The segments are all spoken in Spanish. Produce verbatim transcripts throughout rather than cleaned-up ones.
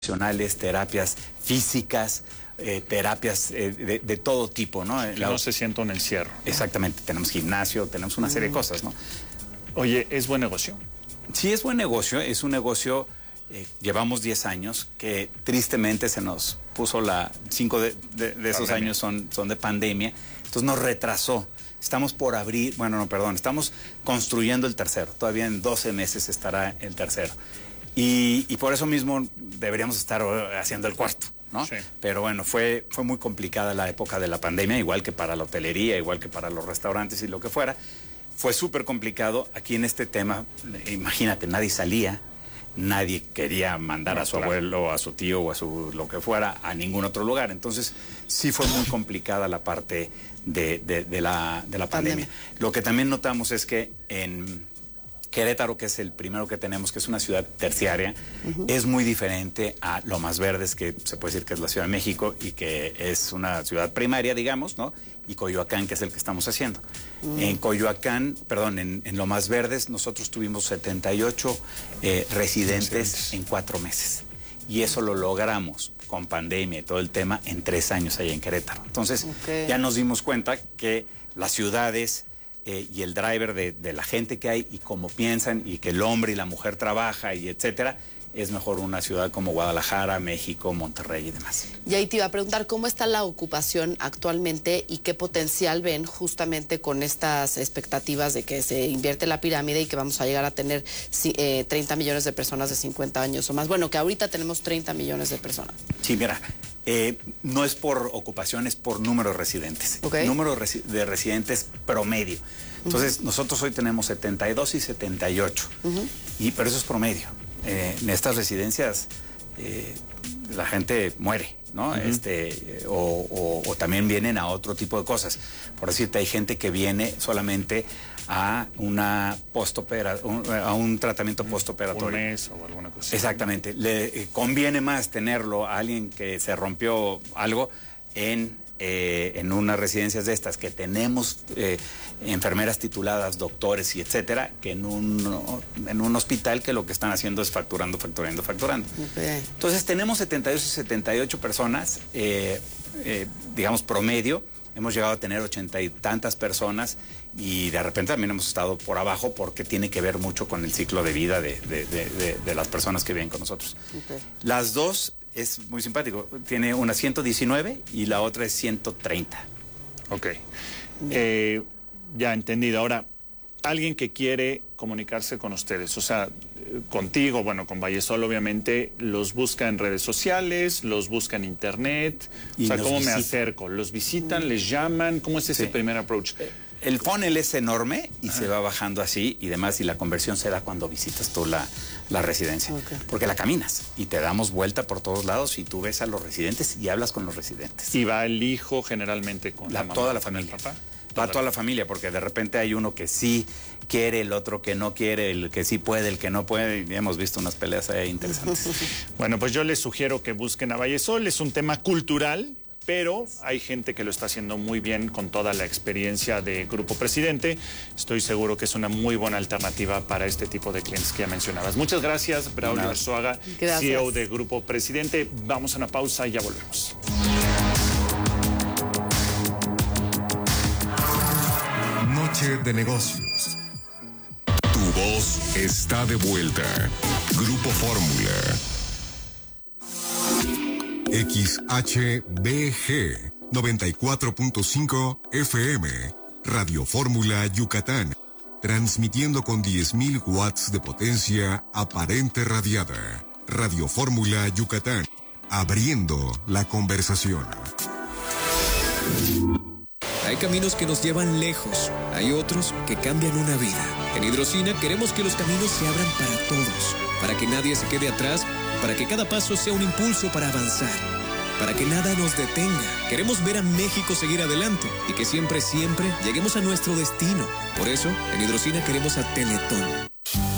emocionales, terapias físicas, eh, terapias eh, de, de todo tipo, ¿no? Que La, no se sienta un encierro. Exactamente, tenemos gimnasio, tenemos una serie de cosas, ¿no? Oye, ¿es buen negocio? Sí, es buen negocio, es un negocio, eh, llevamos diez años, que tristemente se nos puso la, cinco de, de, de esos años son, son de pandemia, entonces nos retrasó. Estamos por abrir, bueno, no, perdón, estamos construyendo el tercero, todavía en doce meses estará el tercero. Y, y por eso mismo deberíamos estar haciendo el cuarto, ¿no? Sí. Pero bueno, fue, fue muy complicada la época de la pandemia, igual que para la hotelería, igual que para los restaurantes y lo que fuera. Fue súper complicado. Aquí en este tema, imagínate, nadie salía, nadie quería mandar no, a su claro. abuelo, a su tío o a su lo que fuera a ningún otro lugar. Entonces, sí fue muy complicada la parte de, de, de, la, de la pandemia. pandemia. Lo que también notamos es que en Querétaro, que es el primero que tenemos, que es una ciudad terciaria, uh-huh. es muy diferente a Lomas Verdes, que se puede decir que es la Ciudad de México y que es una ciudad primaria, digamos, ¿no? Y Coyoacán, que es el que estamos haciendo. Uh-huh. En Coyoacán, perdón, en, en Lomas Verdes, nosotros tuvimos setenta y ocho eh, residentes, residentes en cuatro meses. Y eso lo logramos con pandemia y todo el tema en tres años allá en Querétaro. Entonces, okay. ya nos dimos cuenta que las ciudades... Eh, y el driver de, de la gente que hay y cómo piensan y que el hombre y la mujer trabaja y etcétera, es mejor una ciudad como Guadalajara, México, Monterrey y demás. Y ahí te iba a preguntar cómo está la ocupación actualmente y qué potencial ven justamente con estas expectativas de que se invierte la pirámide y que vamos a llegar a tener eh, treinta millones de personas de cincuenta años o más. Bueno, que ahorita tenemos treinta millones de personas. Sí, mira, eh, no es por ocupación, es por número de residentes. Okay. Número de residentes promedio. Entonces, uh-huh. nosotros hoy tenemos setenta y dos y setenta y ocho. Uh-huh. Y, pero eso es promedio. Eh, en estas residencias eh, la gente muere, ¿no? Uh-huh. Este, o, o, o también vienen a otro tipo de cosas. Por decirte, hay gente que viene solamente a una postopera, un, a un tratamiento postoperatorio. Un mes o alguna cosa. Exactamente. Le eh, conviene más tenerlo a alguien que se rompió algo en, eh, en unas residencias de estas, que tenemos eh, enfermeras tituladas, doctores y etcétera, que en un, en un hospital que lo que están haciendo es facturando, facturando, facturando. Okay. Entonces tenemos setenta y dos y setenta y ocho personas, eh, eh, digamos promedio. Hemos llegado a tener ochenta y tantas personas y de repente también hemos estado por abajo porque tiene que ver mucho con el ciclo de vida de, de, de, de, de las personas que viven con nosotros. Okay. Las dos es muy simpático. Tiene una ciento diecinueve y la otra es ciento treinta. Ok. Eh, ya entendido. Ahora, alguien que quiere comunicarse con ustedes, o sea, contigo, bueno, con Vallesol, obviamente, los busca en redes sociales, los busca en internet. Y o sea, ¿cómo visitan. me acerco? ¿Los visitan, les llaman? ¿Cómo es ese sí. primer approach? El funnel es enorme y Ajá. se va bajando así y demás, y la conversión se da cuando visitas tú la, la residencia. Okay. Porque la caminas y te damos vuelta por todos lados y tú ves a los residentes y hablas con los residentes. Y va el hijo generalmente con la, la mamá, toda la familia. ¿El papá? Va toda la familia, porque de repente hay uno que sí quiere, el otro que no quiere, el que sí puede, el que no puede, y hemos visto unas peleas ahí interesantes. Bueno, pues yo les sugiero que busquen a Vallesol, es un tema cultural, pero hay gente que lo está haciendo muy bien con toda la experiencia de Grupo Presidente. Estoy seguro que es una muy buena alternativa para este tipo de clientes que ya mencionabas. Muchas gracias, Braulio Arzuaga, C E O de Grupo Presidente. Vamos a una pausa y ya volvemos. Noche de negocios. Tu voz está de vuelta. Grupo Fórmula. X H B G noventa y cuatro punto cinco F M. Radio Fórmula Yucatán. Transmitiendo con diez mil watts de potencia aparente radiada. Radio Fórmula Yucatán. Abriendo la conversación. Hay caminos que nos llevan lejos, hay otros que cambian una vida. En Hidrocina queremos que los caminos se abran para todos, para que nadie se quede atrás, para que cada paso sea un impulso para avanzar, para que nada nos detenga. Queremos ver a México seguir adelante y que siempre, siempre lleguemos a nuestro destino. Por eso, en Hidrocina queremos a Teletón.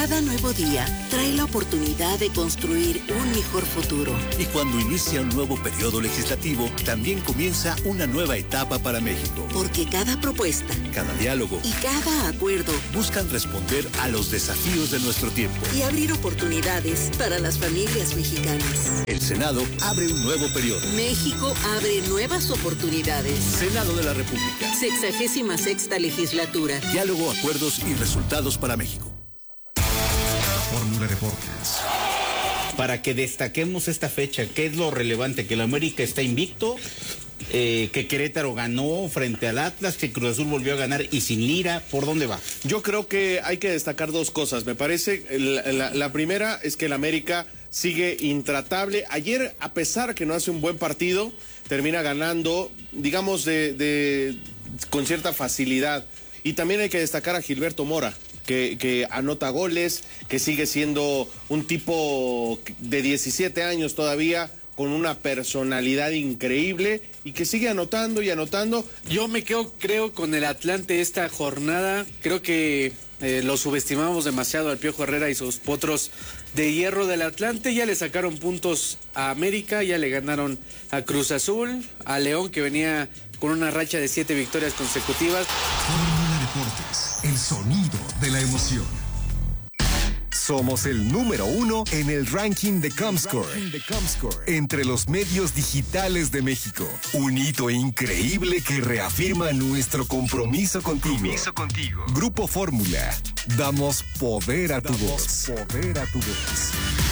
Cada nuevo día trae la oportunidad de construir un mejor futuro. Y cuando inicia un nuevo periodo legislativo, también comienza una nueva etapa para México. Porque cada propuesta, cada diálogo y cada acuerdo buscan responder a los desafíos de nuestro tiempo y abrir oportunidades para las familias mexicanas. El Senado abre un nuevo periodo. México abre nuevas oportunidades. Senado de la República. Sexagésima sexta legislatura. Diálogo, acuerdos y resultados para México. Fórmula Deportes. Para que destaquemos esta fecha, ¿qué es lo relevante? Que el América está invicto, eh, que Querétaro ganó frente al Atlas, que Cruz Azul volvió a ganar y sin Lira. ¿Por dónde va? Yo creo que hay que destacar dos cosas. Me parece, la, la, la primera es que el América sigue intratable. Ayer, a pesar que no hace un buen partido, termina ganando, digamos, de, de con cierta facilidad. Y también hay que destacar a Gilberto Mora, Que, que anota goles, que sigue siendo un tipo de diecisiete años todavía, con una personalidad increíble y que sigue anotando y anotando. Yo me quedo, creo, con el Atlante esta jornada. Creo que eh, lo subestimamos demasiado al Piojo Herrera y sus potros de hierro del Atlante. Ya le sacaron puntos a América, ya le ganaron a Cruz Azul, a León, que venía con una racha de siete victorias consecutivas. Fórmula Deportes, el sonido de la emoción. Somos el número uno en el ranking de Comscore, entre los medios digitales de México. Un hito increíble que reafirma nuestro compromiso contigo. Compromiso contigo. Grupo Fórmula, damos poder a tu voz. Poder a tu voz.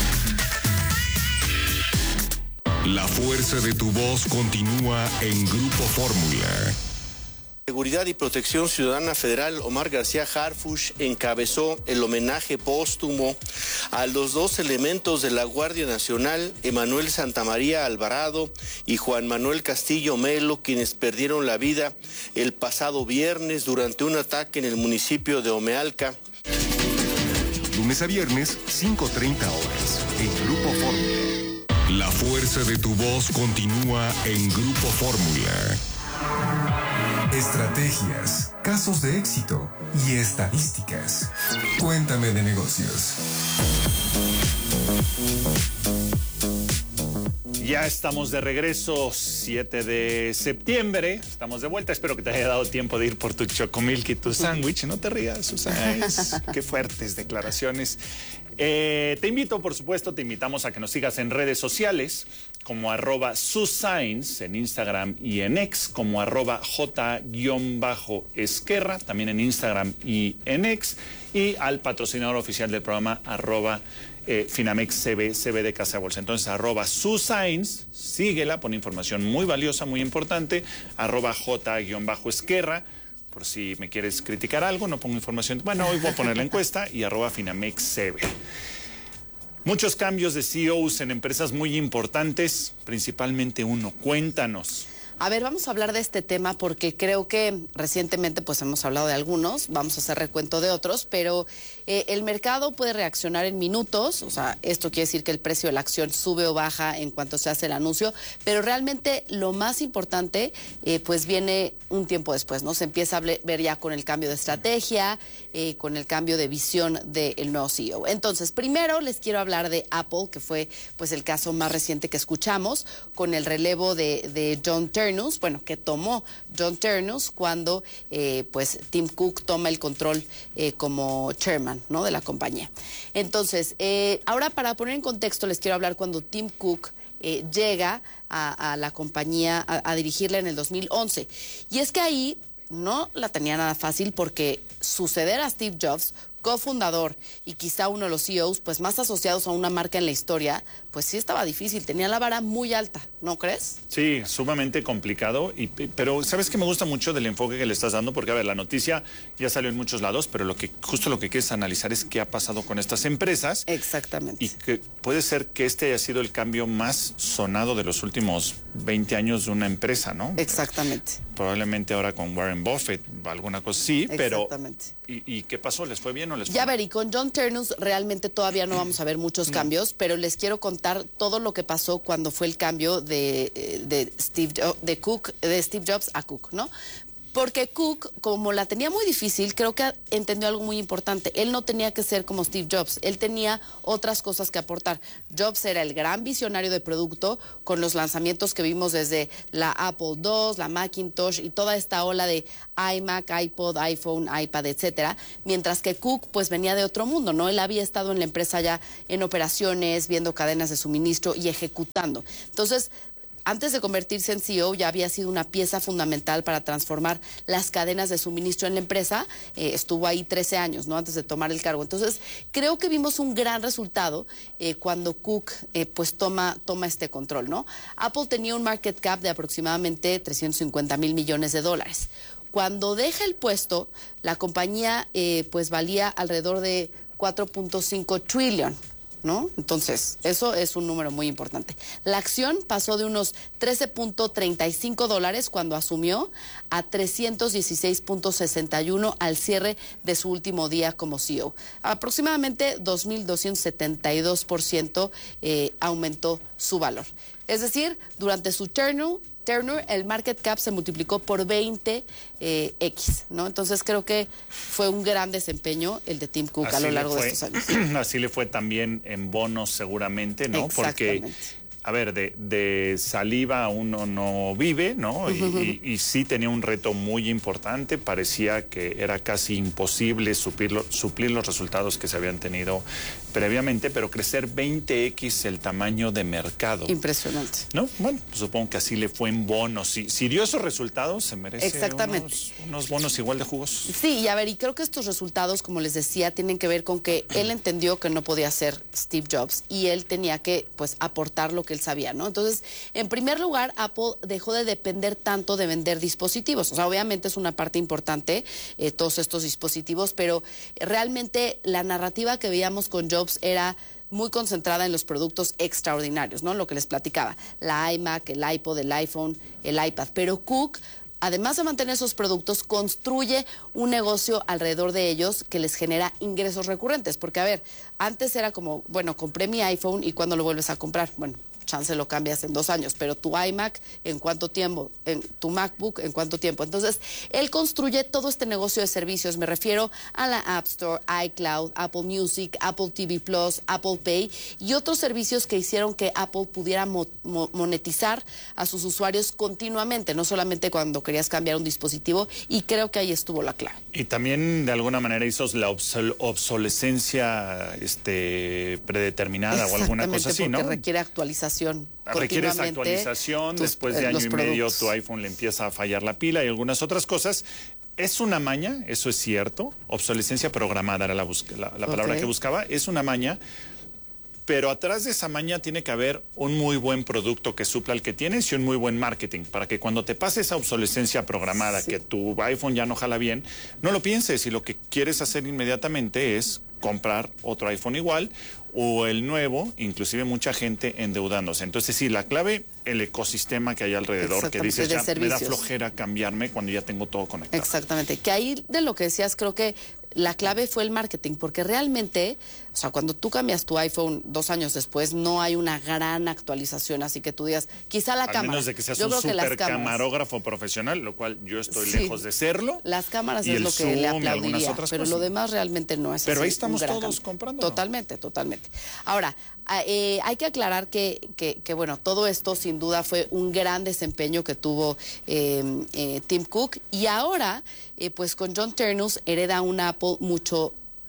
La fuerza de tu voz continúa en Grupo Fórmula. Seguridad y Protección Ciudadana Federal Omar García Harfuch encabezó el homenaje póstumo a los dos elementos de la Guardia Nacional, Emanuel Santamaría Alvarado y Juan Manuel Castillo Melo, quienes perdieron la vida el pasado viernes durante un ataque en el municipio de Omealca. Lunes a viernes, cinco treinta horas, en Grupo Fórmula. La fuerza de tu voz continúa en Grupo Fórmula. Estrategias, casos de éxito y estadísticas. Cuéntame de negocios. Ya estamos de regreso, siete de septiembre. Estamos de vuelta. Espero que te haya dado tiempo de ir por tu chocomilk y tu sándwich. No te rías, Susana. Qué fuertes declaraciones. Eh, te invito, por supuesto, te invitamos a que nos sigas en redes sociales como arroba sussigns en Instagram y en X, como arroba j-esquerra, también en Instagram y en X, y al patrocinador oficial del programa arroba eh, Finamex C B, C B de Casa Bolsa. Entonces, arroba sussigns, síguela, pone información muy valiosa, muy importante, arroba j-esquerra. Por si me quieres criticar algo, no pongo información. Bueno, hoy voy a poner la encuesta y arroba Finamex C B. Muchos cambios de C E Os en empresas muy importantes, principalmente uno. Cuéntanos. A ver, vamos a hablar de este tema porque creo que recientemente pues hemos hablado de algunos, vamos a hacer recuento de otros, pero eh, el mercado puede reaccionar en minutos, o sea, esto quiere decir que el precio de la acción sube o baja en cuanto se hace el anuncio, pero realmente lo más importante eh, pues viene un tiempo después, ¿no? Se empieza a ver ya con el cambio de estrategia, eh, con el cambio de visión del nuevo C E O. Entonces, primero les quiero hablar de Apple, que fue pues el caso más reciente que escuchamos, con el relevo de, de John Ternus, bueno, que tomó John Ternus cuando eh, pues Tim Cook toma el control eh, como chairman, ¿no?, de la compañía. Entonces, eh, ahora para poner en contexto les quiero hablar cuando Tim Cook eh, llega a, a la compañía a, a dirigirla en el dos mil once. Y es que ahí no la tenía nada fácil porque suceder a Steve Jobs, cofundador y quizá uno de los C E Os pues más asociados a una marca en la historia, pues sí estaba difícil, tenía la vara muy alta, ¿no crees? Sí, sumamente complicado, y, pero ¿sabes qué me gusta mucho del enfoque que le estás dando? Porque, a ver, la noticia ya salió en muchos lados, pero lo que justo lo que quieres analizar es qué ha pasado con estas empresas. Exactamente. Y que puede ser que este haya sido el cambio más sonado de los últimos veinte años de una empresa, ¿no? Exactamente. Probablemente ahora con Warren Buffett, alguna cosa sí, pero... Exactamente. ¿Y, ¿Y qué pasó? ¿Les fue bien o les fue Ya mal? ver, y con John Ternus realmente todavía no vamos a ver muchos cambios, pero les quiero contar todo lo que pasó cuando fue el cambio de, de Steve de Cook, de Steve Jobs a Cook, ¿no? Porque Cook, como la tenía muy difícil, creo que entendió algo muy importante. Él no tenía que ser como Steve Jobs, él tenía otras cosas que aportar. Jobs era el gran visionario de producto con los lanzamientos que vimos desde la Apple dos, la Macintosh y toda esta ola de iMac, iPod, iPhone, iPad, etcétera. Mientras que Cook pues venía de otro mundo, ¿no? Él había estado en la empresa ya en operaciones, viendo cadenas de suministro y ejecutando. Entonces, antes de convertirse en C E O, ya había sido una pieza fundamental para transformar las cadenas de suministro en la empresa. Eh, estuvo ahí trece años, ¿no? Antes de tomar el cargo. Entonces, creo que vimos un gran resultado eh, cuando Cook eh, pues toma, toma este control, ¿no? Apple tenía un market cap de aproximadamente trescientos cincuenta mil millones de dólares. Cuando deja el puesto, la compañía eh, pues valía alrededor de cuatro punto cinco trillion. ¿No? Entonces, eso es un número muy importante. La acción pasó de unos trece punto treinta y cinco dólares cuando asumió a trescientos dieciséis punto sesenta y uno al cierre de su último día como C E O. Aproximadamente dos mil doscientos setenta y dos por ciento eh, aumentó su valor. Es decir, durante su turno, Turner, el market cap se multiplicó por veinte eh, X, ¿no? Entonces creo que fue un gran desempeño el de Tim Cook así a lo largo fue, de estos años. Así le fue también en bonos seguramente, ¿no? Porque, a ver, de, de saliva uno no vive, ¿no? Y, uh-huh. y, y sí tenía un reto muy importante, parecía que era casi imposible suplir, lo, suplir los resultados que se habían tenido previamente, pero crecer veinte X el tamaño de mercado. Impresionante. ¿No? Bueno, supongo que así le fue en bonos. Si, si dio esos resultados, se merece Exactamente. Unos, unos bonos igual de jugosos. Sí, y a ver, y creo que estos resultados, como les decía, tienen que ver con que él entendió que no podía ser Steve Jobs y él tenía que, pues, aportar lo que él sabía, ¿no? Entonces, en primer lugar, Apple dejó de depender tanto de vender dispositivos. O sea, obviamente es una parte importante eh, todos estos dispositivos, pero realmente la narrativa que veíamos con Jobs era muy concentrada en los productos extraordinarios, ¿no? Lo que les platicaba, la iMac, el iPod, el iPhone, el iPad. Pero Cook, además de mantener esos productos, construye un negocio alrededor de ellos que les genera ingresos recurrentes. Porque, a ver, antes era como, bueno, compré mi iPhone y ¿cuándo lo vuelves a comprar? Bueno, chance lo cambias en dos años, pero tu iMac, ¿en cuánto tiempo? En tu MacBook, ¿en cuánto tiempo? Entonces, él construye todo este negocio de servicios. Me refiero a la App Store, iCloud, Apple Music, Apple T V Plus, Apple Pay y otros servicios que hicieron que Apple pudiera mo mo monetizar a sus usuarios continuamente, no solamente cuando querías cambiar un dispositivo, y creo que ahí estuvo la clave. Y también, de alguna manera, hizo la obsol obsolescencia este, predeterminada o alguna cosa así, ¿no? Porque requiere actualización. Requiere esa actualización, tus, después de eh, año y productos. medio tu iPhone le empieza a fallar la pila y algunas otras cosas. Es una maña, eso es cierto, obsolescencia programada era la, la, la palabra okay. que buscaba, es una maña, pero atrás de esa maña tiene que haber un muy buen producto que supla el que tienes y un muy buen marketing, para que cuando te pase esa obsolescencia programada, sí. que tu iPhone ya no jala bien, no lo pienses y lo que quieres hacer inmediatamente es comprar otro iPhone igual o el nuevo, inclusive mucha gente endeudándose. Entonces sí, la clave, el ecosistema que hay alrededor, que dices, ya me da flojera cambiarme cuando ya tengo todo conectado. Exactamente, que ahí de lo que decías, creo que la clave fue el marketing, porque realmente, o sea, cuando tú cambias tu iPhone dos años después, no hay una gran actualización, así que tú digas, quizá la Al cámara. menos de que seas yo un super camarógrafo profesional, lo cual yo estoy sí. lejos de serlo. Las cámaras es lo que Zoom le aplaudiría, pero cosas. Lo demás realmente no es Pero así, ahí estamos todos comprando. Totalmente, totalmente. Ahora, eh, hay que aclarar que, que, que, bueno, todo esto sin duda fue un gran desempeño que tuvo eh, eh, Tim Cook, y ahora, eh, pues con John Ternus hereda una Apple mucho,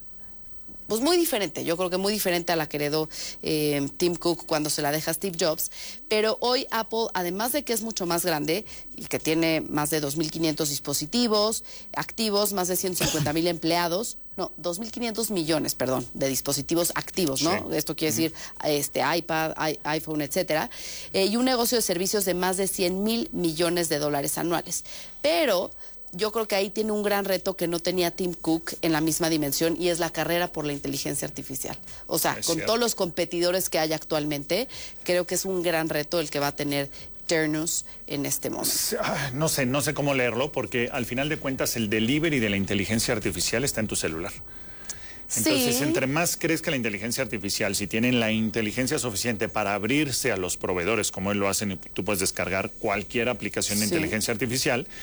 pues muy diferente, yo creo que muy diferente a la que heredó eh, Tim Cook cuando se la deja Steve Jobs, pero hoy Apple, además de que es mucho más grande y que tiene más de dos mil quinientos dispositivos activos, más de ciento cincuenta mil empleados, no, dos mil quinientos millones, perdón, de dispositivos activos, ¿no? Sí. Esto quiere decir este iPad, i iPhone, etcétera, eh, y un negocio de servicios de más de cien mil millones de dólares anuales. Pero yo creo que ahí tiene un gran reto que no tenía Tim Cook en la misma dimensión, y es la carrera por la inteligencia artificial. O sea, es con cierto. Todos los competidores que hay actualmente, creo que es un gran reto el que va a tener Ternus en este momento. No sé, no sé cómo leerlo, porque al final de cuentas el delivery de la inteligencia artificial está en tu celular. Entonces, sí. entre más crezca la inteligencia artificial, si tienen la inteligencia suficiente para abrirse a los proveedores, como él lo hacen, y tú puedes descargar cualquier aplicación de sí. inteligencia artificial,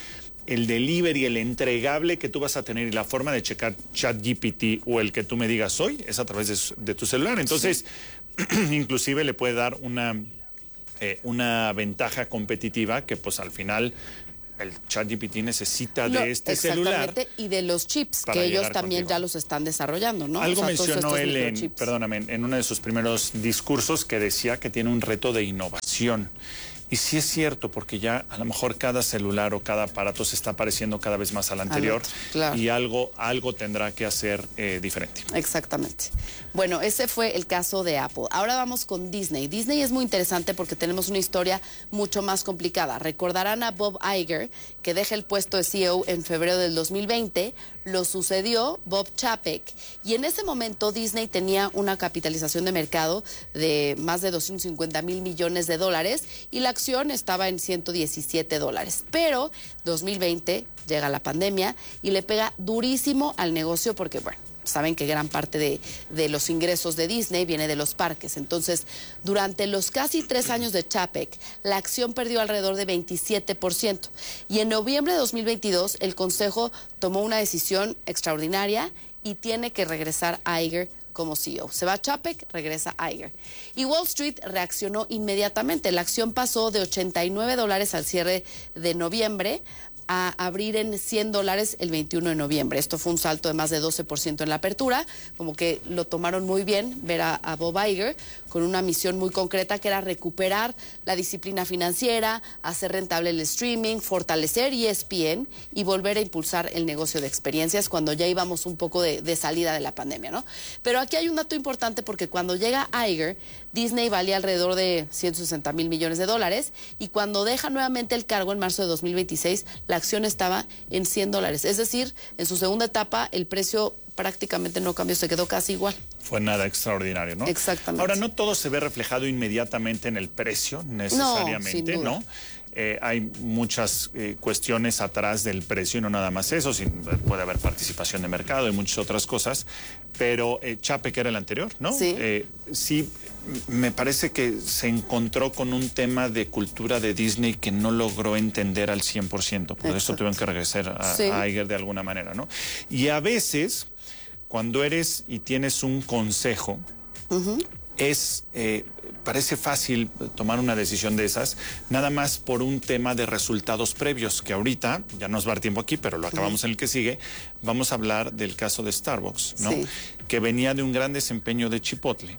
el delivery, el entregable que tú vas a tener y la forma de checar ChatGPT o el que tú me digas hoy es a través de, de tu celular. Entonces, sí. inclusive le puede dar una, eh, una ventaja competitiva que pues al final el ChatGPT necesita no, de este celular. Y de los chips, que ellos también contigo. ya los están desarrollando, ¿no? Algo o sea, mencionó él, en, perdóname, en uno de sus primeros discursos que decía que tiene un reto de innovación. Y sí es cierto, porque ya a lo mejor cada celular o cada aparato se está pareciendo cada vez más al anterior, al claro. y algo, algo tendrá que hacer eh, diferente. Exactamente. Bueno, ese fue el caso de Apple. Ahora vamos con Disney. Disney es muy interesante porque tenemos una historia mucho más complicada. Recordarán a Bob Iger, que deja el puesto de C E O en febrero del dos mil veinte. Lo sucedió Bob Chapek. Y en ese momento Disney tenía una capitalización de mercado de más de doscientos cincuenta mil millones de dólares y la acción estaba en ciento diecisiete dólares. Pero dos mil veinte llega la pandemia y le pega durísimo al negocio porque, bueno, saben que gran parte de, de los ingresos de Disney viene de los parques. Entonces, durante los casi tres años de Chapek, la acción perdió alrededor de veintisiete por ciento. Y en noviembre de dos mil veintidós, el Consejo tomó una decisión extraordinaria y tiene que regresar a Iger como C E O. Se va Chapek, regresa Iger. Y Wall Street reaccionó inmediatamente. La acción pasó de ochenta y nueve dólares al cierre de noviembre a abrir en cien dólares el veintiuno de noviembre. Esto fue un salto de más de doce por ciento en la apertura, como que lo tomaron muy bien ver a, a Bob Iger con una misión muy concreta que era recuperar la disciplina financiera, hacer rentable el streaming, fortalecer E S P N y volver a impulsar el negocio de experiencias cuando ya íbamos un poco de, de salida de la pandemia, ¿no? Pero aquí hay un dato importante porque cuando llega Iger, Disney valía alrededor de ciento sesenta mil millones de dólares y cuando deja nuevamente el cargo en marzo de dos mil veintiséis, la acción estaba en cien dólares. Es decir, en su segunda etapa el precio prácticamente no cambió, se quedó casi igual. Fue nada extraordinario, ¿no? Exactamente. Ahora, no todo se ve reflejado inmediatamente en el precio, necesariamente, ¿no? ¿no? Eh, hay muchas eh, cuestiones atrás del precio y no nada más eso, sin, puede haber participación de mercado y muchas otras cosas, pero eh, Chapek era el anterior, ¿no? Sí. Eh, sí, me parece que se encontró con un tema de cultura de Disney que no logró entender al cien por ciento, por Exacto. eso tuvieron que regresar a, sí. a Iger de alguna manera, ¿no? Y a veces, cuando eres y tienes un consejo, uh-huh. es... Eh, parece fácil tomar una decisión de esas, nada más por un tema de resultados previos, que ahorita, ya nos va a dar tiempo aquí, pero lo acabamos uh-huh. en el que sigue, vamos a hablar del caso de Starbucks, ¿no? Sí. Que venía de un gran desempeño de Chipotle.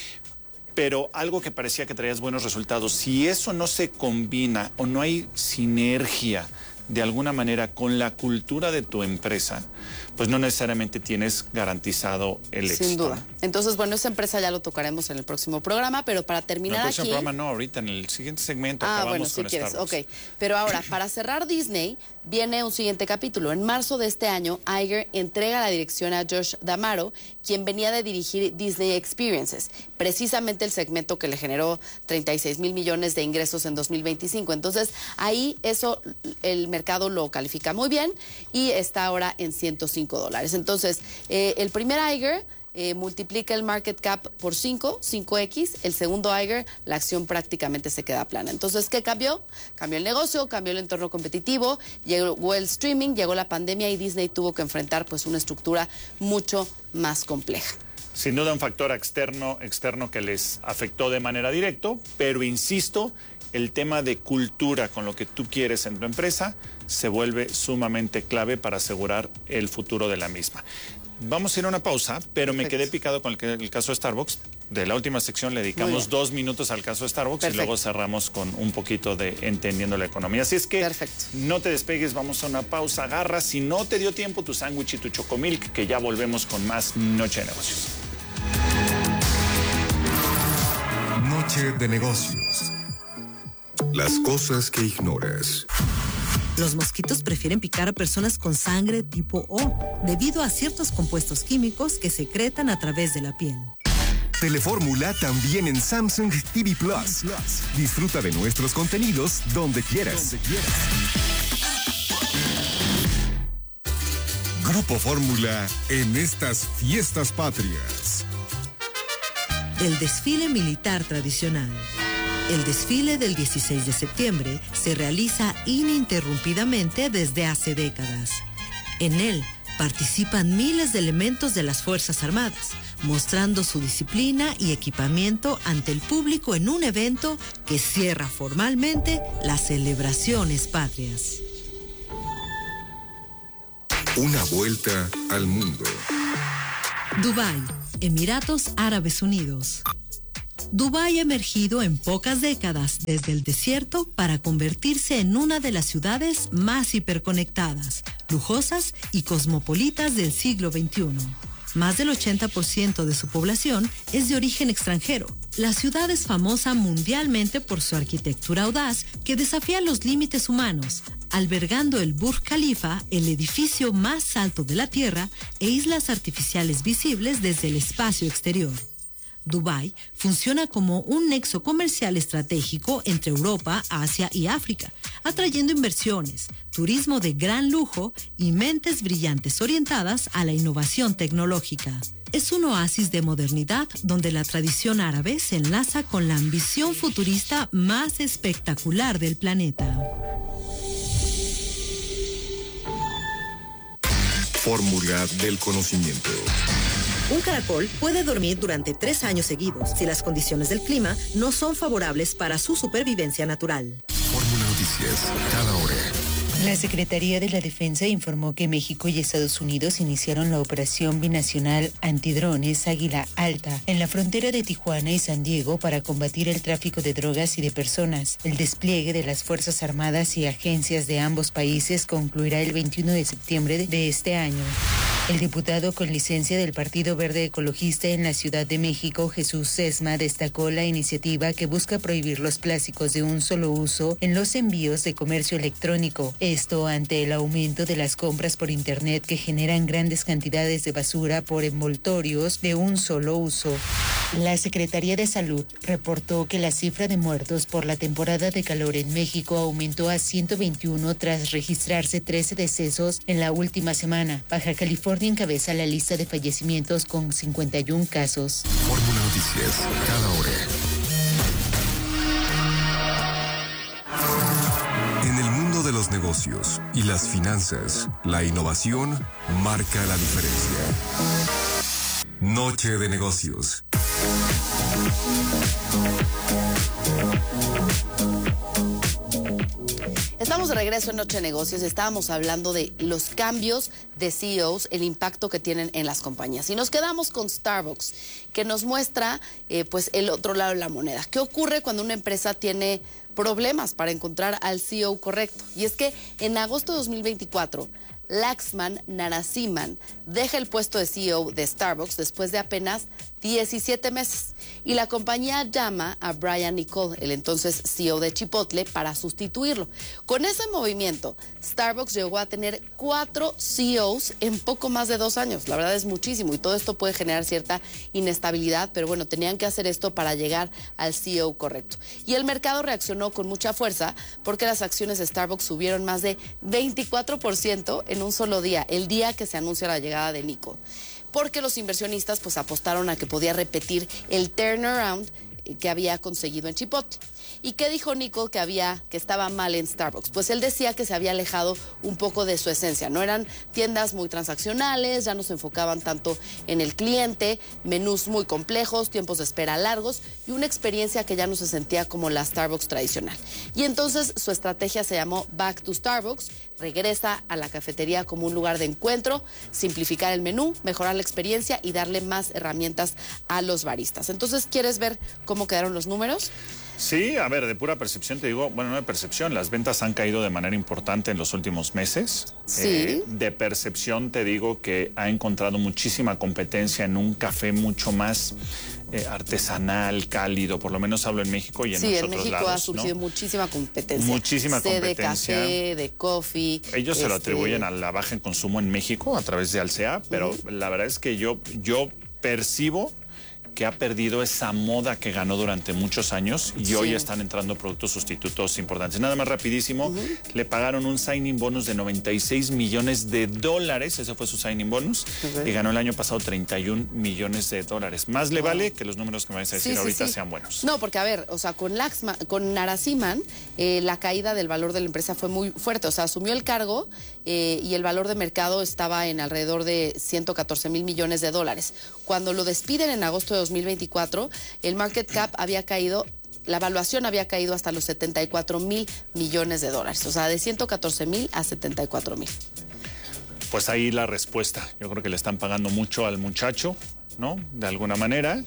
Pero algo que parecía que traías buenos resultados, si eso no se combina o no hay sinergia de alguna manera con la cultura de tu empresa, pues no necesariamente tienes garantizado el éxito. Sin duda. Entonces, bueno, esa empresa ya lo tocaremos en el próximo programa, pero para terminar aquí... En el próximo aquí... programa no, ahorita en el siguiente segmento ah, acabamos bueno, con si quieres, Starbucks. ok. Pero ahora, para cerrar Disney, viene un siguiente capítulo. En marzo de este año, Iger entrega la dirección a Josh D'Amaro, quien venía de dirigir Disney Experiences, precisamente el segmento que le generó treinta y seis mil millones de ingresos en dos mil veinticinco. Entonces, ahí eso el mercado lo califica muy bien y está ahora en ciento cinco dólares. Entonces, eh, el primer Iger eh, multiplica el market cap por cinco, cinco equis. El segundo Iger, la acción prácticamente se queda plana. Entonces, ¿qué cambió? Cambió el negocio, cambió el entorno competitivo, llegó el streaming, llegó la pandemia y Disney tuvo que enfrentar pues una estructura mucho más compleja. Sin duda un factor externo, externo que les afectó de manera directa, pero insisto, el tema de cultura con lo que tú quieres en tu empresa se vuelve sumamente clave para asegurar el futuro de la misma. Vamos a ir a una pausa, pero Perfecto. me quedé picado con el, el caso de Starbucks. De la última sección le dedicamos dos minutos al caso de Starbucks Perfecto. y luego cerramos con un poquito de entendiendo la economía. Así es que Perfecto. no te despegues, vamos a una pausa, agarra. Si no te dio tiempo, tu sándwich y tu chocomilk, que ya volvemos con más Noche de Negocios. Noche de Negocios. Las cosas que ignoras. Los mosquitos prefieren picar a personas con sangre tipo O, debido a ciertos compuestos químicos que secretan a través de la piel. Telefórmula también en Samsung T V Plus. Disfruta de nuestros contenidos donde quieras. Donde quieras. Grupo Fórmula en estas fiestas patrias. El desfile militar tradicional. El desfile del dieciséis de septiembre se realiza ininterrumpidamente desde hace décadas. En él participan miles de elementos de las Fuerzas Armadas, mostrando su disciplina y equipamiento ante el público en un evento que cierra formalmente las celebraciones patrias. Una vuelta al mundo. Dubái, Emiratos Árabes Unidos. Dubái ha emergido en pocas décadas desde el desierto para convertirse en una de las ciudades más hiperconectadas, lujosas y cosmopolitas del siglo veintiuno. Más del ochenta por ciento de su población es de origen extranjero. La ciudad es famosa mundialmente por su arquitectura audaz que desafía los límites humanos, albergando el Burj Khalifa, el edificio más alto de la Tierra, e islas artificiales visibles desde el espacio exterior. Dubái funciona como un nexo comercial estratégico entre Europa, Asia y África, atrayendo inversiones, turismo de gran lujo y mentes brillantes orientadas a la innovación tecnológica. Es un oasis de modernidad donde la tradición árabe se enlaza con la ambición futurista más espectacular del planeta. Fórmula del conocimiento. Un caracol puede dormir durante tres años seguidos si las condiciones del clima no son favorables para su supervivencia natural. Fórmula Noticias, cada hora. La Secretaría de la Defensa informó que México y Estados Unidos iniciaron la operación binacional antidrones Águila Alta en la frontera de Tijuana y San Diego para combatir el tráfico de drogas y de personas. El despliegue de las Fuerzas Armadas y agencias de ambos países concluirá el veintiuno de septiembre de este año. El diputado con licencia del Partido Verde Ecologista en la Ciudad de México, Jesús Sesma, destacó la iniciativa que busca prohibir los plásticos de un solo uso en los envíos de comercio electrónico. Esto ante el aumento de las compras por Internet que generan grandes cantidades de basura por envoltorios de un solo uso. La Secretaría de Salud reportó que la cifra de muertos por la temporada de calor en México aumentó a ciento veintiuno tras registrarse trece decesos en la última semana. Baja California encabeza la lista de fallecimientos con cincuenta y uno casos. Fórmula Noticias, cada hora. En el mundo de los negocios y las finanzas, la innovación marca la diferencia. Noche de negocios. Estamos de regreso en Noche de Negocios. Estábamos hablando de los cambios de C E Os, el impacto que tienen en las compañías. Y nos quedamos con Starbucks, que nos muestra eh, pues el otro lado de la moneda. ¿Qué ocurre cuando una empresa tiene problemas para encontrar al C E O correcto? Y es que en agosto de dos mil veinticuatro, Laxman Narasimhan deja el puesto de C E O de Starbucks después de apenas diecisiete meses. Y la compañía llama a Brian Niccol, el entonces C E O de Chipotle, para sustituirlo. Con ese movimiento, Starbucks llegó a tener cuatro C E Os en poco más de dos años. La verdad es muchísimo y todo esto puede generar cierta inestabilidad, pero bueno, tenían que hacer esto para llegar al C E O correcto. Y el mercado reaccionó con mucha fuerza porque las acciones de Starbucks subieron más de veinticuatro por ciento en un solo día, el día que se anuncia la llegada de Niccol. Porque los inversionistas pues apostaron a que podía repetir el turnaround que había conseguido en Chipotle. ¿Y qué dijo Niccol que había, que estaba mal en Starbucks? Pues él decía que se había alejado un poco de su esencia. No eran tiendas muy transaccionales, ya no se enfocaban tanto en el cliente, menús muy complejos, tiempos de espera largos y una experiencia que ya no se sentía como la Starbucks tradicional. Y entonces su estrategia se llamó Back to Starbucks, regresa a la cafetería como un lugar de encuentro, simplificar el menú, mejorar la experiencia y darle más herramientas a los baristas. Entonces, ¿quieres ver cómo quedaron los números? Sí, a ver, de pura percepción te digo, bueno, no de percepción, las ventas han caído de manera importante en los últimos meses. Sí. Eh, de percepción te digo que ha encontrado muchísima competencia en un café mucho más eh, artesanal, cálido, por lo menos hablo en México y en sí, muchos en otros México lados, ha surgido ¿no? muchísima competencia. Muchísima Sé competencia. de café, de coffee. Ellos se lo este... atribuyen a la baja en consumo en México a través de Alsea, pero uh-huh. la verdad es que yo, yo percibo que ha perdido esa moda que ganó durante muchos años y hoy Sí. están entrando productos sustitutos importantes. Nada más rapidísimo, uh-huh. le pagaron un signing bonus de noventa y seis millones de dólares, ese fue su signing bonus, okay. y ganó el año pasado treinta y un millones de dólares. Más le wow. vale que los números que me vais a decir sí, ahorita sí, sí. sean buenos. No, porque a ver, o sea, con Laxman, con Narasimhan, eh, la caída del valor de la empresa fue muy fuerte, o sea, asumió el cargo eh, y el valor de mercado estaba en alrededor de ciento catorce mil millones de dólares. Cuando lo despiden en agosto de dos mil veinticuatro, el market cap había caído, la evaluación había caído hasta los setenta y cuatro mil millones de dólares, o sea, de ciento catorce mil a setenta y cuatro mil. Pues ahí la respuesta. Yo creo que le están pagando mucho al muchacho, ¿no? De alguna manera.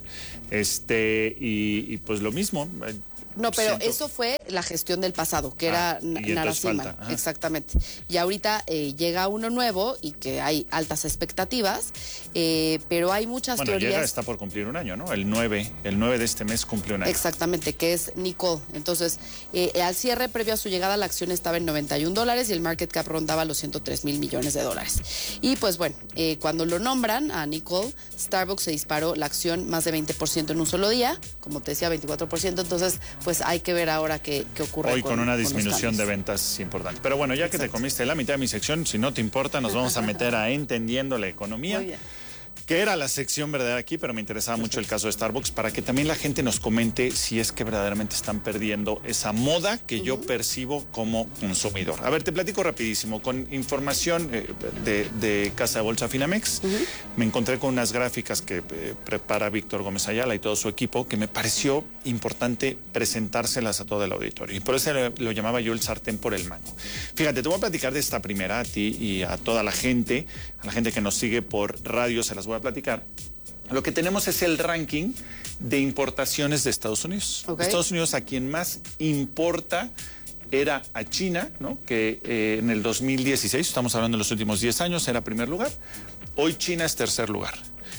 Este, y, y pues lo mismo. No, pero Siento... eso fue la gestión del pasado, que ah, era Narasimhan, exactamente. Y ahorita eh, llega uno nuevo y que hay altas expectativas, eh, pero hay muchas bueno, teorías. Llega, está por cumplir un año, ¿no? El nueve, el nueve de este mes cumple un año. Exactamente, que es Nicole. Entonces, eh, al cierre previo a su llegada, la acción estaba en noventa y un dólares y el market cap rondaba los ciento tres mil millones de dólares. Y pues bueno, eh, cuando lo nombran a Nicole, Starbucks se disparó la acción más de veinte por ciento en un solo día, como te decía, veinticuatro por ciento. Entonces, pues hay que ver ahora qué, qué ocurre. Hoy con, con una disminución con de ventas importante. Pero bueno, ya Exacto. que te comiste la mitad de mi sección, si no te importa, nos vamos a meter a Entendiendo la Economía. Muy bien. Que era la sección verdadera aquí, pero me interesaba mucho el caso de Starbucks para que también la gente nos comente si es que verdaderamente están perdiendo esa moda que uh-huh. yo percibo como consumidor. A ver, te platico rapidísimo. Con información eh, de, de Casa de Bolsa Finamex, uh-huh. me encontré con unas gráficas que eh, prepara Víctor Gómez Ayala y todo su equipo, que me pareció importante presentárselas a todo el auditorio. Y por eso lo, lo llamaba yo el sartén por el mango. Fíjate, te voy a platicar de esta primera a ti y a toda la gente, a la gente que nos sigue por radio, se las voy a platicar. Lo que tenemos es el ranking de importaciones de Estados Unidos. Okay. Estados Unidos a quien más importa era a China, ¿no? Que eh, en el dos mil dieciséis, estamos hablando de los últimos diez años, era primer lugar. Hoy China es tercer lugar.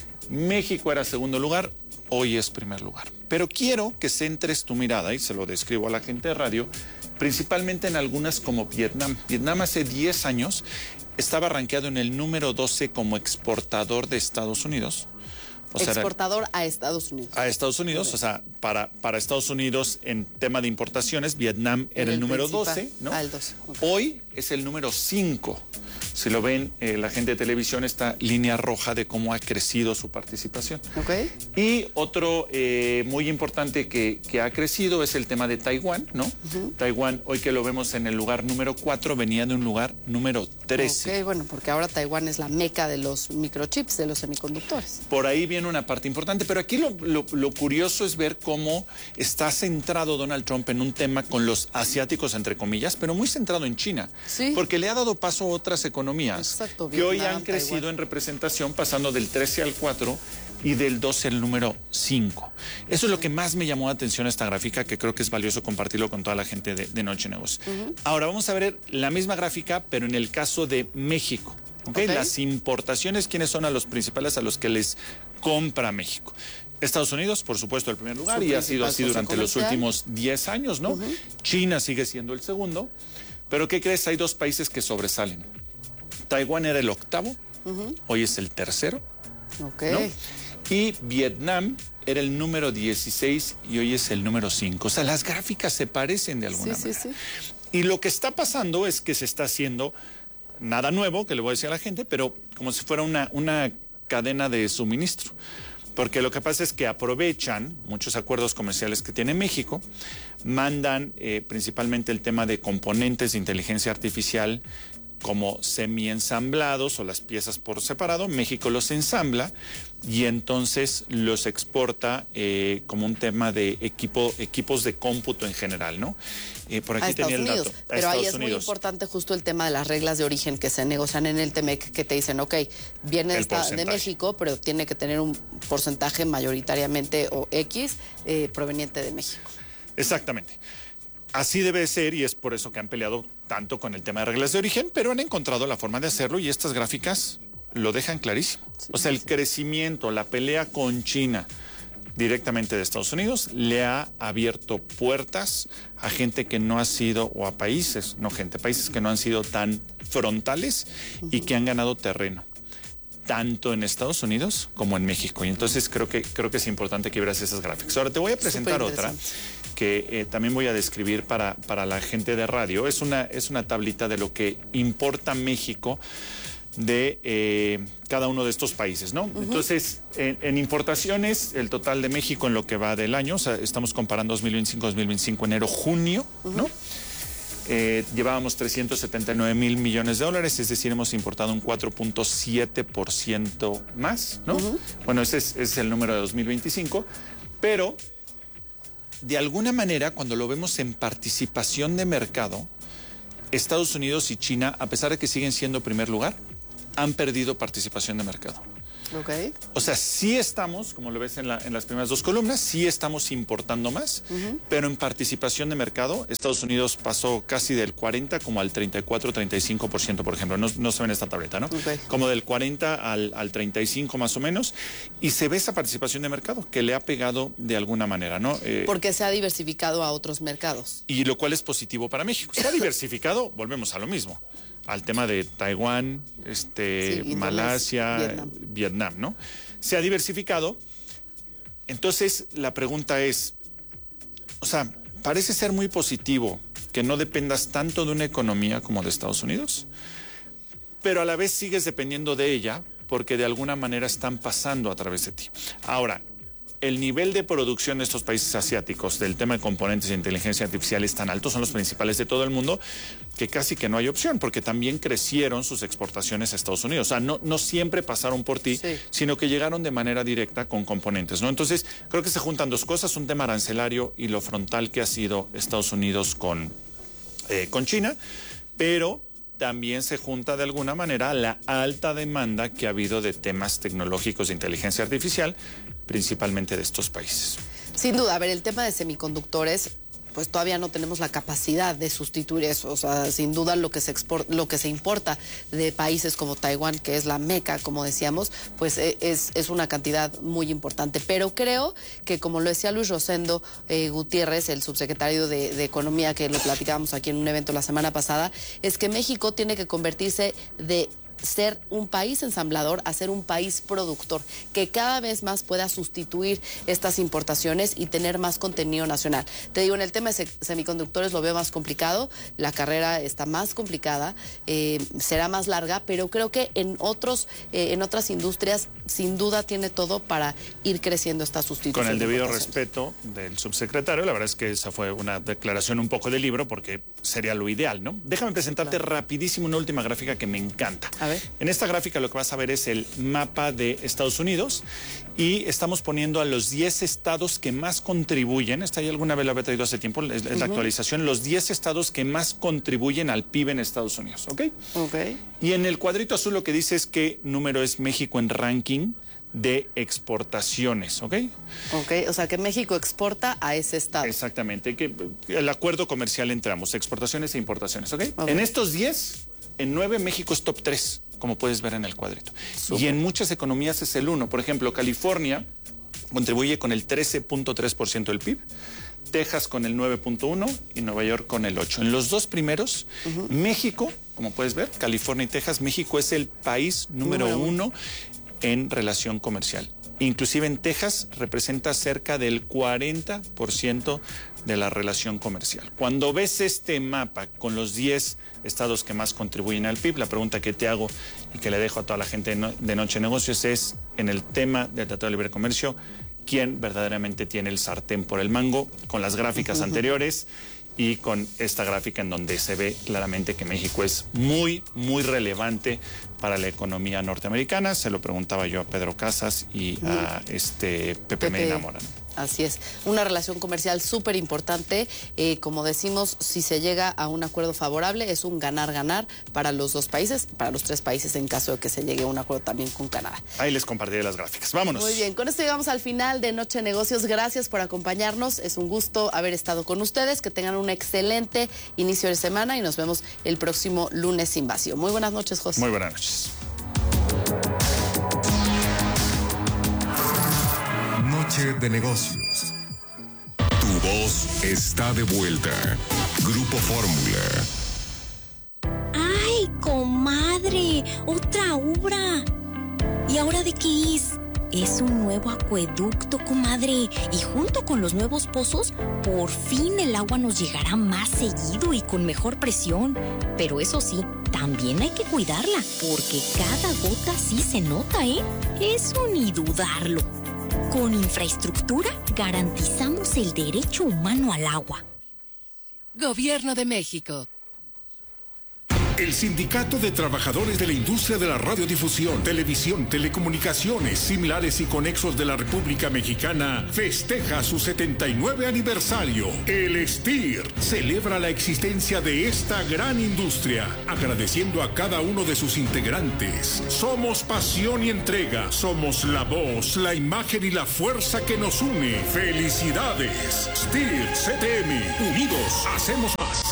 México era segundo lugar, hoy es primer lugar. Pero quiero que centres tu mirada, y se lo describo a la gente de radio, principalmente en algunas como Vietnam. Vietnam hace diez años estaba rankeado en el número doce como exportador de Estados Unidos. O sea, exportador a Estados Unidos. A Estados Unidos, okay. o sea, para, para Estados Unidos en tema de importaciones, Vietnam era el, el número doce, ¿no? Ah, el doce. Okay. Hoy es el número cinco. Si lo ven, eh, la gente de televisión, esta línea roja de cómo ha crecido su participación. Okay. Y otro eh, muy importante que, que ha crecido es el tema de Taiwán, ¿no? Uh-huh. Taiwán, hoy que lo vemos en el lugar número cuatro, venía de un lugar número trece. Ok, bueno, porque ahora Taiwán es la meca de los microchips, de los semiconductores. Por ahí viene una parte importante, pero aquí lo, lo, lo curioso es ver cómo está centrado Donald Trump en un tema con los asiáticos, entre comillas, pero muy centrado en China. Sí. Porque le ha dado paso a otras economías Exacto, que Vietnam, hoy han crecido Taiwán. En representación, pasando del trece al cuatro y del doce al número cinco. Eso es lo que más me llamó la atención esta gráfica, que creo que es valioso compartirlo con toda la gente de, de Noche Negocios. Uh-huh. Ahora vamos a ver la misma gráfica, pero en el caso de México. ¿Okay? Okay. Las importaciones, ¿quiénes son a los principales a los que les compra México? Estados Unidos, por supuesto, el primer lugar, y ha sido así durante los últimos diez años, ¿no? Uh-huh. China sigue siendo el segundo, pero ¿qué crees? Hay dos países que sobresalen. Taiwán era el octavo, uh-huh. hoy es el tercero, okay. ¿no? Y Vietnam era el número dieciséis y hoy es el número cinco. O sea, las gráficas se parecen de alguna sí, manera. Sí, sí. Y lo que está pasando es que se está haciendo nada nuevo, que le voy a decir a la gente, pero como si fuera una, una cadena de suministro. Porque lo que pasa es que aprovechan muchos acuerdos comerciales que tiene México, mandan eh, principalmente el tema de componentes de inteligencia artificial como semi-ensamblados o las piezas por separado. México los ensambla y entonces los exporta eh, como un tema de equipo, equipos de cómputo en general, ¿no? Eh, por aquí a tenía Estados el Unidos. dato. A Pero Estados ahí es Unidos. Muy importante justo el tema de las reglas de origen que se negocian en el T M E C, que te dicen, ok, viene esta de México, pero tiene que tener un porcentaje mayoritariamente o X eh, proveniente de México. Exactamente. Así debe ser y es por eso que han peleado tanto con el tema de reglas de origen, pero han encontrado la forma de hacerlo y estas gráficas lo dejan clarísimo. Sí, o sea, el sí. crecimiento, la pelea con China directamente de Estados Unidos le ha abierto puertas a gente que no ha sido, o a países, no gente, países que no han sido tan frontales uh-huh. y que han ganado terreno. tanto en Estados Unidos como en México. Y entonces creo que, creo que es importante que veas esas gráficas. Ahora te voy a presentar otra que eh, también voy a describir para, para la gente de radio. Es una, es una tablita de lo que importa México de eh, cada uno de estos países, ¿no? Uh-huh. Entonces, en, en importaciones, el total de México en lo que va del año, o sea, estamos comparando dos mil veinticinco dos mil veinticinco, enero, junio, uh-huh. ¿no? Eh, llevábamos trescientos setenta y nueve mil millones de dólares, es decir, hemos importado un cuatro punto siete por ciento más, ¿no? Uh-huh. Bueno, ese es, ese es el número de dos mil veinticinco, pero de alguna manera, cuando lo vemos en participación de mercado, Estados Unidos y China, a pesar de que siguen siendo primer lugar, han perdido participación de mercado. Okay. O sea, sí estamos, como lo ves en, la, en las primeras dos columnas, sí estamos importando más, uh-huh. pero en participación de mercado, Estados Unidos pasó casi del cuarenta como al treinta y cuatro, treinta y cinco por ciento, por ejemplo. No, no se ve en esta tableta, ¿no? Okay. Como del cuarenta al, al treinta y cinco más o menos. Y se ve esa participación de mercado que le ha pegado de alguna manera, ¿no? Eh, Porque se ha diversificado a otros mercados. Y lo cual es positivo para México. Se ha diversificado, volvemos a lo mismo. Al tema de Taiwán, este, sí, Malasia, Vietnam. Vietnam, ¿no? Se ha diversificado. Entonces, la pregunta es, o sea, parece ser muy positivo que no dependas tanto de una economía como de Estados Unidos, pero a la vez sigues dependiendo de ella porque de alguna manera están pasando a través de ti. Ahora, el nivel de producción de estos países asiáticos del tema de componentes de inteligencia artificial es tan alto, son los principales de todo el mundo, que casi que no hay opción, porque también crecieron sus exportaciones a Estados Unidos. O sea, no, no siempre pasaron por ti, sí. sino que llegaron de manera directa con componentes, ¿no? Entonces, creo que se juntan dos cosas, un tema arancelario y lo frontal que ha sido Estados Unidos con, eh, con China, pero también se junta de alguna manera la alta demanda que ha habido de temas tecnológicos de inteligencia artificial, principalmente de estos países. Sin duda, a ver, el tema de semiconductores, pues todavía no tenemos la capacidad de sustituir eso. O sea, sin duda lo que se exporta, lo que se importa de países como Taiwán, que es la meca, como decíamos, pues es, es una cantidad muy importante. Pero creo que, como lo decía Luis Rosendo eh, Gutiérrez, el subsecretario de, de Economía, que lo platicábamos aquí en un evento la semana pasada, es que México tiene que convertirse de ser un país ensamblador a ser un país productor, que cada vez más pueda sustituir estas importaciones y tener más contenido nacional. Te digo, en el tema de semiconductores lo veo más complicado, la carrera está más complicada, eh, será más larga, pero creo que en otros, eh, en otras industrias sin duda tiene todo para ir creciendo esta sustitución. Con el debido respeto del subsecretario, la verdad es que esa fue una declaración un poco de libro, porque sería lo ideal, ¿no? Déjame presentarte claro. rapidísimo una última gráfica que me encanta. A ver. En esta gráfica lo que vas a ver es el mapa de Estados Unidos y estamos poniendo a los diez estados que más contribuyen, esta ya alguna vez la había traído hace tiempo, es, es uh-huh. la actualización, los diez estados que más contribuyen al P I B en Estados Unidos, ¿ok? Ok. Y en el cuadrito azul lo que dice es qué número es México en ranking de exportaciones, ¿ok? Ok, o sea que México exporta a ese estado. Exactamente, que el acuerdo comercial entre ambos, exportaciones e importaciones, ¿ok? okay. En estos diez, en nueve México es top tres, como puedes ver en el cuadrito. Super. Y en muchas economías es el uno. Por ejemplo, California contribuye con el trece punto tres por ciento del P I B, Texas con el nueve punto uno por ciento y Nueva York con el ocho por ciento. En los dos primeros, uh-huh. México, como puedes ver, California y Texas, México es el país número, número uno, uno en relación comercial. Inclusive en Texas representa cerca del cuarenta por ciento de la relación comercial. Cuando ves este mapa con los diez estados que más contribuyen al P I B, la pregunta que te hago y que le dejo a toda la gente de Noche de Negocios es, en el tema del Tratado de Libre Comercio, ¿quién verdaderamente tiene el sartén por el mango? Con las gráficas uh-huh. anteriores y con esta gráfica en donde se ve claramente que México es muy, muy relevante para la economía norteamericana. Se lo preguntaba yo a Pedro Casas y uh-huh. a este Pepe, Pepe Medina Mora. Así es, una relación comercial súper importante. Eh, como decimos, si se llega a un acuerdo favorable, es un ganar-ganar para los dos países, para los tres países en caso de que se llegue a un acuerdo también con Canadá. Ahí les compartiré las gráficas. Vámonos. Muy bien, con esto llegamos al final de Noche de Negocios. Gracias por acompañarnos. Es un gusto haber estado con ustedes. Que tengan un excelente inicio de semana y nos vemos el próximo lunes sin vacío. Muy buenas noches, José. Muy buenas noches. Noche de Negocios. Tu voz está de vuelta. Grupo Fórmula. ¡Ay, comadre! ¡Otra obra! ¿Y ahora de qué es? Es un nuevo acueducto, comadre. Y junto con los nuevos pozos, por fin el agua nos llegará más seguido y con mejor presión. Pero eso sí, también hay que cuidarla, porque cada gota sí se nota, ¿eh? Eso ni dudarlo. Con infraestructura garantizamos el derecho humano al agua. Gobierno de México. El Sindicato de Trabajadores de la Industria de la Radiodifusión, Televisión, Telecomunicaciones, Similares y Conexos de la República Mexicana festeja su setenta y nueve aniversario. El S T I R celebra la existencia de esta gran industria, agradeciendo a cada uno de sus integrantes. Somos pasión y entrega, somos la voz, la imagen y la fuerza que nos une. ¡Felicidades! S T I R C T M, unidos hacemos más.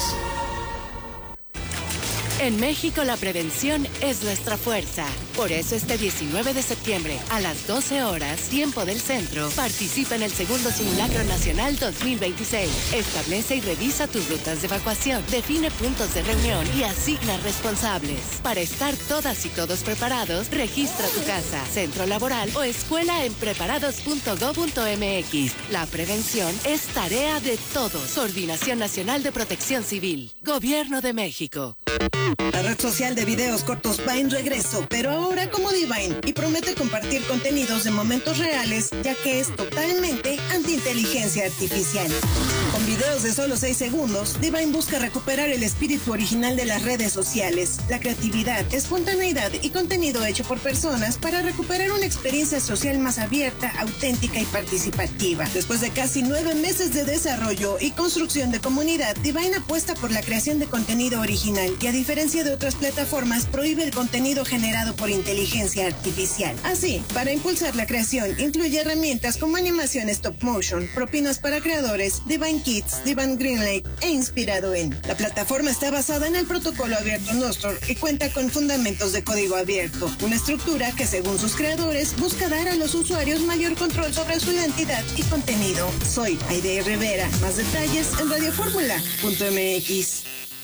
En México la prevención es nuestra fuerza. Por eso este diecinueve de septiembre a las doce horas, tiempo del centro, participa en el segundo Simulacro Nacional dos mil veintiséis. Establece y revisa tus rutas de evacuación, define puntos de reunión y asigna responsables. Para estar todas y todos preparados, registra tu casa, centro laboral o escuela en preparados punto gob punto mx. La prevención es tarea de todos. Coordinación Nacional de Protección Civil. Gobierno de México. La red social de videos cortos va en regreso, pero ahora como Divine, y promete compartir contenidos de momentos reales, ya que es totalmente anti-inteligencia artificial. Con videos de solo seis segundos, Divine busca recuperar el espíritu original de las redes sociales, la creatividad, espontaneidad y contenido hecho por personas para recuperar una experiencia social más abierta, auténtica y participativa. Después de casi nueve meses de desarrollo y construcción de comunidad, Divine apuesta por la creación de contenido original y, a diferencia de otras plataformas, prohíbe el contenido generado por inteligencia artificial. Así, para impulsar la creación, incluye herramientas como animación stop motion, propinas para creadores, Divine Kids, Divine Greenlight e inspirado en. La plataforma está basada en el protocolo abierto Nostr y cuenta con fundamentos de código abierto, una estructura que, según sus creadores, busca dar a los usuarios mayor control sobre su identidad y contenido. Soy Aide Rivera. Más detalles en radio fórmula punto mx.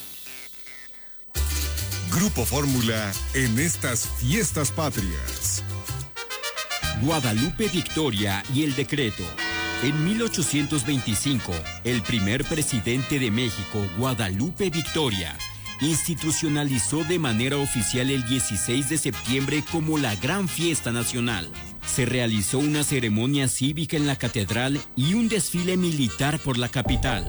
Grupo Fórmula en estas fiestas patrias. Guadalupe Victoria y el decreto. En mil ochocientos veinticinco, el primer presidente de México, Guadalupe Victoria, institucionalizó de manera oficial el dieciséis de septiembre como la gran fiesta nacional. Se realizó una ceremonia cívica en la catedral y un desfile militar por la capital.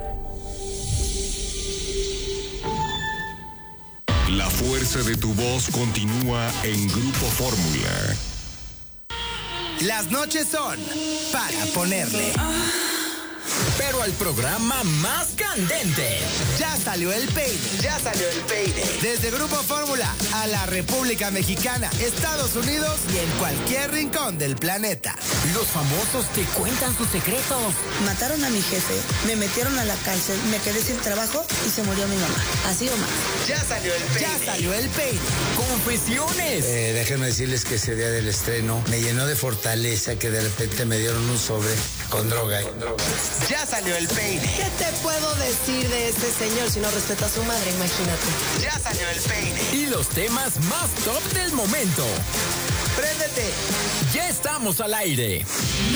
La fuerza de tu voz continúa en Grupo Fórmula. Las noches son para ponerle. Pero al programa más candente. Ya salió el peine. Ya salió el peine. Desde Grupo Fórmula a la República Mexicana, Estados Unidos y en cualquier rincón del planeta. Los famosos te cuentan sus secretos. Mataron a mi jefe, me metieron a la cárcel, me quedé sin trabajo y se murió mi mamá. Así o más. Ya salió el peine. Ya salió el peine. Confesiones. Eh, déjenme decirles que ese día del estreno me llenó de fortaleza, que de repente me dieron un sobre con droga. Con droga. Ya salió el peine. ¿Qué te puedo decir de este señor si no respeta a su madre? Imagínate. Ya salió el peine. Y los temas más top del momento. ¡Préndete! Ya estamos al aire.